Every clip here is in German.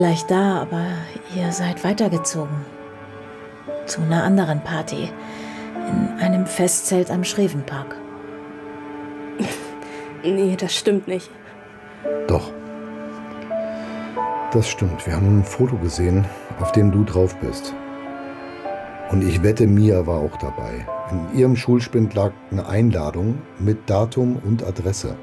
Vielleicht da, aber ihr seid weitergezogen. Zu einer anderen Party. In einem Festzelt am Schrevenpark. Nee, das stimmt nicht. Doch. Das stimmt. Wir haben ein Foto gesehen, auf dem du drauf bist. Und ich wette, Mia war auch dabei. In ihrem Schulspind lag eine Einladung mit Datum und Adresse.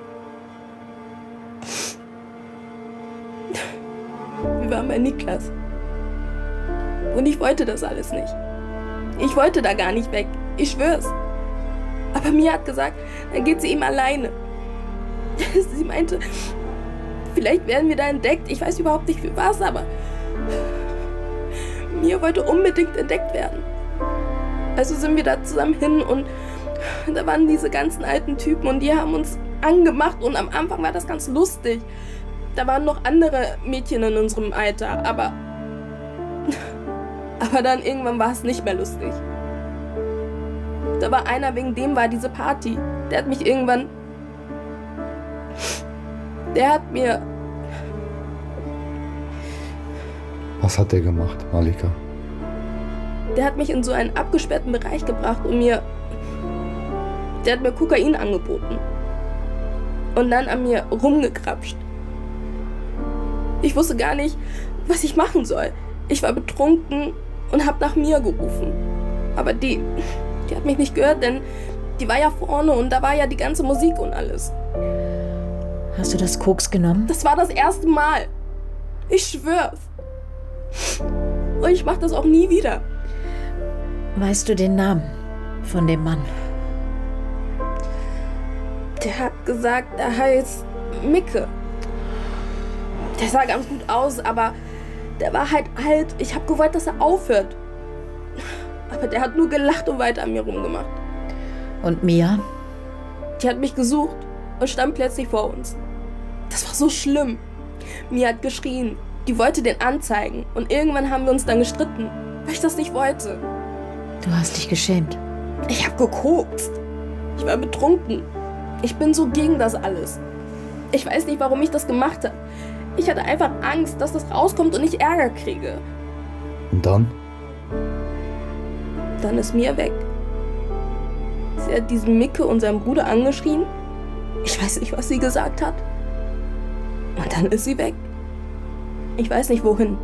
Wir waren bei Niklas. Und ich wollte das alles nicht. Ich wollte da gar nicht weg. Ich schwör's. Aber Mia hat gesagt, dann geht sie eben alleine. Sie meinte, vielleicht werden wir da entdeckt. Ich weiß überhaupt nicht für was, aber Mia wollte unbedingt entdeckt werden. Also sind wir da zusammen hin und da waren diese ganzen alten Typen und die haben uns angemacht und am Anfang war das ganz lustig. Da waren noch andere Mädchen in unserem Alter, aber dann irgendwann war es nicht mehr lustig. Da war einer, wegen dem war diese Party. Der hat mich irgendwann... Was hat der gemacht, Malika? Der hat mich in so einen abgesperrten Bereich gebracht und der hat mir Kokain angeboten. Und dann an mir rumgekrapscht. Ich wusste gar nicht, was ich machen soll. Ich war betrunken und hab nach Mia gerufen. Aber die hat mich nicht gehört, denn die war ja vorne und da war ja die ganze Musik und alles. Hast du das Koks genommen? Das war das erste Mal. Ich schwör's. Und ich mach das auch nie wieder. Weißt du den Namen von dem Mann? Der hat gesagt, er heißt Micke. Der sah ganz gut aus, aber der war halt alt. Ich hab gewollt, dass er aufhört. Aber der hat nur gelacht und weiter an mir rumgemacht. Und Mia? Die hat mich gesucht und stand plötzlich vor uns. Das war so schlimm. Mia hat geschrien. Die wollte den anzeigen. Und irgendwann haben wir uns dann gestritten, weil ich das nicht wollte. Du hast dich geschämt. Ich hab gekokst. Ich war betrunken. Ich bin so gegen das alles. Ich weiß nicht, warum ich das gemacht habe. Ich hatte einfach Angst, dass das rauskommt und ich Ärger kriege. Und dann? Dann ist Mia weg. Sie hat diesen Micke und seinen Bruder angeschrien. Ich weiß nicht, was sie gesagt hat. Und dann ist sie weg. Ich weiß nicht, wohin.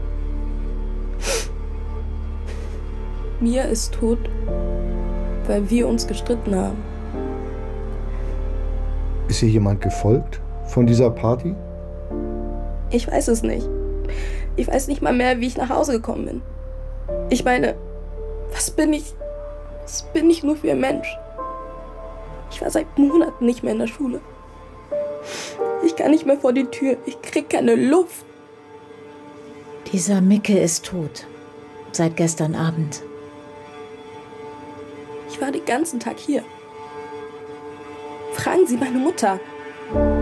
Mia ist tot, weil wir uns gestritten haben. Ist hier jemand gefolgt von dieser Party? Ich weiß es nicht. Ich weiß nicht mal mehr, wie ich nach Hause gekommen bin. Ich meine, was bin ich nur für ein Mensch? Ich war seit Monaten nicht mehr in der Schule. Ich kann nicht mehr vor die Tür. Ich krieg keine Luft. Dieser Micke ist tot. Seit gestern Abend. Ich war den ganzen Tag hier. Fragen Sie meine Mutter.